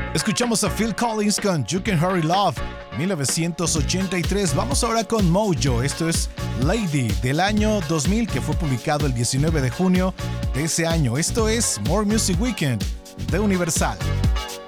Escuchamos a Phil Collins con You Can Hurry Love, 1983. Vamos ahora con Mojo. Esto es Lady del año 2000, que fue publicado el 19 de junio de ese año. Esto es More Music Weekend de Universal.